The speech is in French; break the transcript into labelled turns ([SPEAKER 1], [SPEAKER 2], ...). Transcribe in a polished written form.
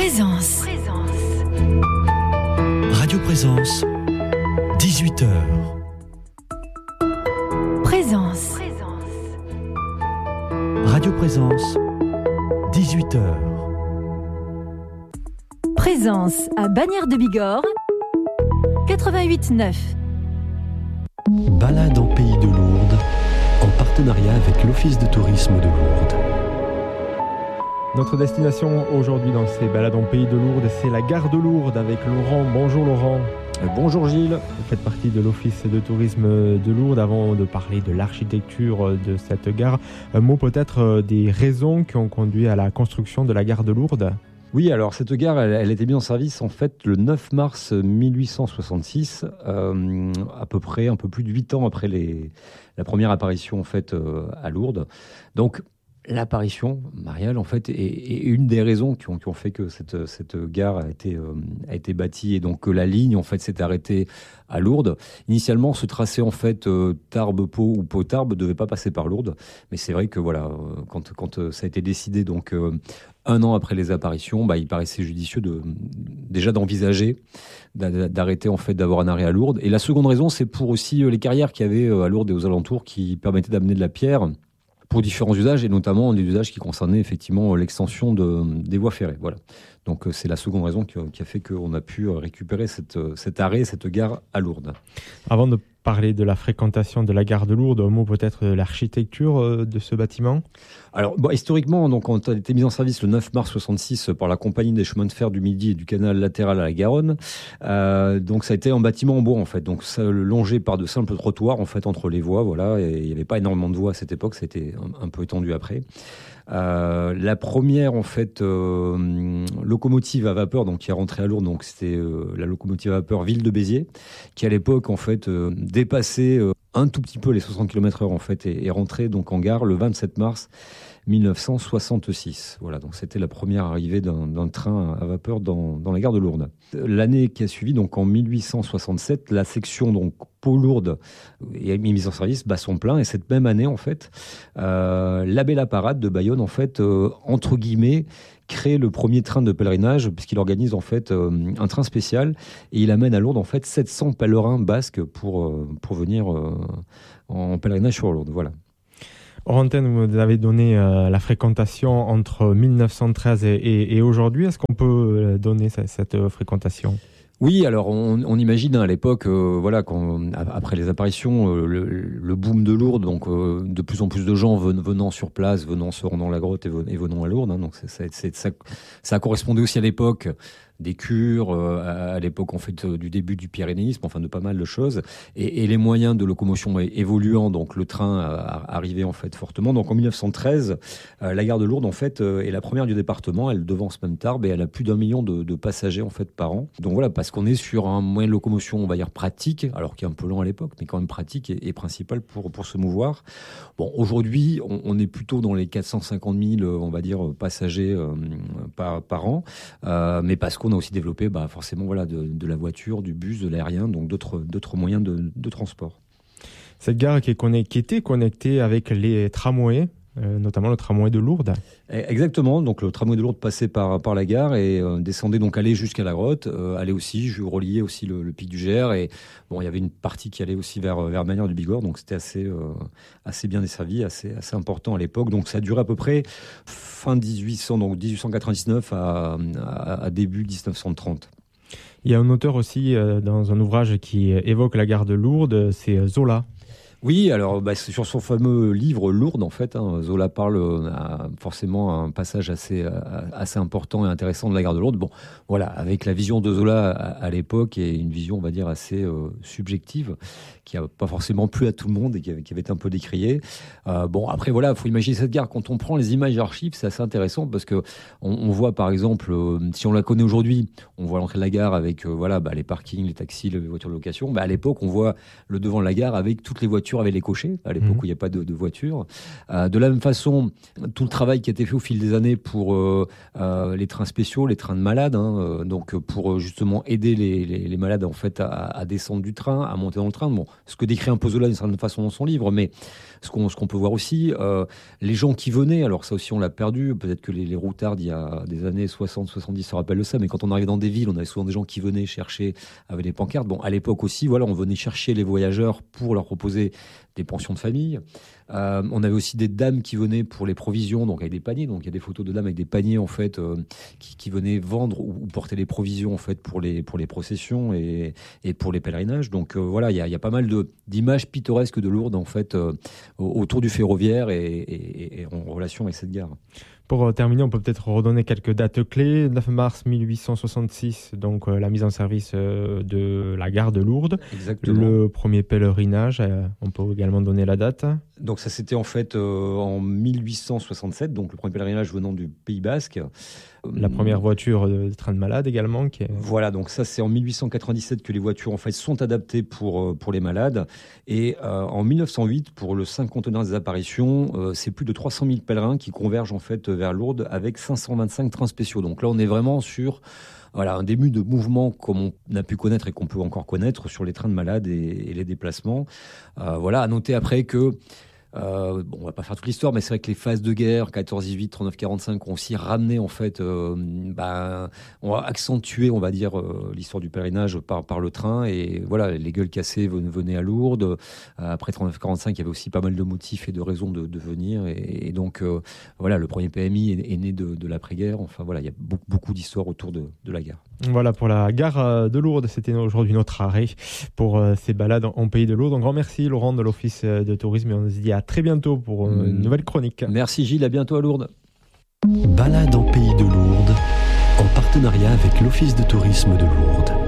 [SPEAKER 1] Présence.
[SPEAKER 2] Radio Présence, 18h.
[SPEAKER 1] Présence.
[SPEAKER 2] Radio Présence, 18h.
[SPEAKER 1] Présence à Bagnères de Bigorre, 88.9.
[SPEAKER 2] Balade en Pays de Lourdes, en partenariat avec l'Office de tourisme de Lourdes.
[SPEAKER 3] Notre destination aujourd'hui dans ces balades en Pays de Lourdes, c'est la gare de Lourdes avec Laurent. Bonjour Laurent.
[SPEAKER 4] Bonjour Gilles.
[SPEAKER 3] Vous faites partie de l'Office de tourisme de Lourdes. Avant de parler de l'architecture de cette gare, un mot peut-être des raisons qui ont conduit à la construction de la gare de Lourdes.
[SPEAKER 4] Oui, alors cette gare, elle a été mise en service en fait le 9 mars 1866, à peu près un peu plus de 8 ans après la première apparition en fait à Lourdes. Donc l'apparition mariale, en fait, est une des raisons qui ont fait que cette gare a été bâtie et donc que la ligne, en fait, s'est arrêtée à Lourdes. Initialement, ce tracé, en fait, Tarbes-Pau ou Pau-Tarbes ne devait pas passer par Lourdes. Mais c'est vrai que, voilà, quand ça a été décidé, donc, un an après les apparitions, il paraissait judicieux déjà d'envisager d'arrêter, en fait, d'avoir un arrêt à Lourdes. Et la seconde raison, c'est pour aussi les carrières qu'il y avait à Lourdes et aux alentours qui permettaient d'amener de la pierre pour différents usages, et notamment des usages qui concernaient effectivement l'extension des voies ferrées. Voilà. Donc c'est la seconde raison qui a fait qu'on a pu récupérer cet arrêt, cette gare à Lourdes.
[SPEAKER 3] Avant de parler de la fréquentation de la gare de Lourdes, un mot peut-être de l'architecture de ce bâtiment.
[SPEAKER 4] Alors, historiquement, donc, on a été mis en service le 9 mars 66 par la Compagnie des chemins de fer du Midi et du canal latéral à la Garonne. Donc ça a été un bâtiment en bois, en fait. Donc ça longé par de simples trottoirs, en fait, entre les voies. Voilà. Et il n'y avait pas énormément de voies à cette époque. C'était un peu étendu après. La première, en fait, locomotive à vapeur, donc qui est rentrée à Lourdes, donc c'était la locomotive à vapeur Ville de Béziers, qui à l'époque, en fait, dépassait un tout petit peu les 60 km/h, en fait, et est rentrée donc en gare le 27 mars 1966. Voilà, donc c'était la première arrivée d'un train à vapeur dans la gare de Lourdes. L'année qui a suivi, donc en 1867, la section donc Pau-Lourdes est mise en service, bat son plein, et cette même année, en fait, l'abbé Laparade de Bayonne, en fait, entre guillemets, crée le premier train de pèlerinage, puisqu'il organise en fait un train spécial, et il amène à Lourdes en fait 700 pèlerins basques pour venir en pèlerinage sur Lourdes. Voilà.
[SPEAKER 3] Hors antenne, vous avez donné la fréquentation entre 1913 et aujourd'hui. Est-ce qu'on peut donner cette fréquentation ?
[SPEAKER 4] Oui, alors on imagine à l'époque, après les apparitions, le boom de Lourdes, donc de plus en plus de gens venant sur place, venant se rendant à la grotte et venant à Lourdes. Hein, donc ça correspondait aussi à l'époque des cures, à l'époque en fait du début du pyrénéisme, enfin de pas mal de choses, et les moyens de locomotion évoluant, donc le train arrivait en fait fortement. Donc en 1913, la gare de Lourdes en fait est la première du département, elle devance même Tarbes, et elle a plus d'1 million de passagers en fait par an. Donc voilà, parce qu'on est sur un moyen de locomotion, on va dire pratique, alors qui est un peu lent à l'époque, mais quand même pratique et principal pour se mouvoir. Bon, aujourd'hui, on est plutôt dans les 450 000, on va dire, passagers par an, mais parce qu'on a aussi développé forcément de la voiture, du bus, de l'aérien, donc d'autres moyens de transport.
[SPEAKER 3] Cette gare qui était connectée avec les tramways, notamment le tramway de Lourdes.
[SPEAKER 4] Exactement, donc le tramway de Lourdes passait par la gare et descendait, donc allait jusqu'à la grotte, allait aussi, reliait aussi le pic du Gers, et bon, il y avait une partie qui allait aussi vers Bagnères du Bigorre, donc c'était assez bien desservi, assez important à l'époque. Donc ça a duré à peu près fin 1800, donc 1899 à début 1930.
[SPEAKER 3] Il y a un auteur aussi dans un ouvrage qui évoque la gare de Lourdes, c'est Zola.
[SPEAKER 4] Oui, alors c'est sur son fameux livre Lourdes, en fait, Zola parle forcément un passage assez important et intéressant de la gare de Lourdes. Bon, voilà, avec la vision de Zola à l'époque, et une vision, on va dire, assez subjective, qui n'a pas forcément plu à tout le monde et qui avait été un peu décriée. Après, voilà, il faut imaginer cette gare. Quand on prend les images d'archives, c'est assez intéressant parce que on voit, par exemple, si on la connaît aujourd'hui, on voit l'entrée de la gare avec les parkings, les taxis, les voitures de location. À l'époque, on voit le devant de la gare avec toutes les voitures voitures avaient les cochers, à l'époque où il n'y a pas de voitures. De la même façon, tout le travail qui a été fait au fil des années pour les trains spéciaux, les trains de malades, donc pour justement aider les malades en fait à descendre du train, à monter dans le train. Bon, ce que décrit un peu Zola d'une certaine façon dans son livre, mais ce qu'on peut voir aussi, les gens qui venaient, alors ça aussi on l'a perdu, peut-être que les routards d'il y a des années 60-70 se rappellent de ça, mais quand on arrivait dans des villes, on avait souvent des gens qui venaient chercher avec des pancartes. Bon, à l'époque aussi, voilà, on venait chercher les voyageurs pour leur proposer des pensions de famille. On avait aussi des dames qui venaient pour les provisions, donc avec des paniers. Donc il y a des photos de dames avec des paniers en fait qui venaient vendre ou porter les provisions en fait pour les processions et pour les pèlerinages. Donc voilà, il y a pas mal d'images pittoresques de Lourdes en fait autour du ferroviaire et en relation avec cette gare.
[SPEAKER 3] Pour terminer, on peut peut-être redonner quelques dates clés. 9 mars 1866, donc la mise en service de la gare de Lourdes.
[SPEAKER 4] Exactement.
[SPEAKER 3] Le premier pèlerinage, on peut également donner la date.
[SPEAKER 4] Donc ça, c'était en fait en 1867, donc le premier pèlerinage venant du Pays Basque.
[SPEAKER 3] La première voiture de train de malade également.
[SPEAKER 4] Voilà, donc ça c'est en 1897 que les voitures en fait sont adaptées pour les malades. Et en 1908, pour le cinquantenaire des apparitions, c'est plus de 300 000 pèlerins qui convergent en fait vers Lourdes avec 525 trains spéciaux. Donc là on est vraiment sur un début de mouvement comme on a pu connaître et qu'on peut encore connaître sur les trains de malades et les déplacements. À noter après que on va pas faire toute l'histoire, mais c'est vrai que les phases de guerre, 14-18, 39-45, ont aussi ramené en fait, on va accentuer, on va dire, l'histoire du pèlerinage par le train. Et voilà, les gueules cassées venaient à Lourdes. Après 39-45, il y avait aussi pas mal de motifs et de raisons de venir. Et donc, le premier PMI est né de l'après-guerre. Enfin voilà, il y a beaucoup d'histoires autour de la gare.
[SPEAKER 3] Voilà pour la gare de Lourdes. C'était aujourd'hui notre arrêt pour ces balades en Pays de Lourdes. Un grand merci Laurent de l'Office de tourisme et on se dit à très bientôt pour une nouvelle chronique.
[SPEAKER 4] Merci Gilles, à bientôt à Lourdes.
[SPEAKER 2] Balade en Pays de Lourdes en partenariat avec l'Office de tourisme de Lourdes.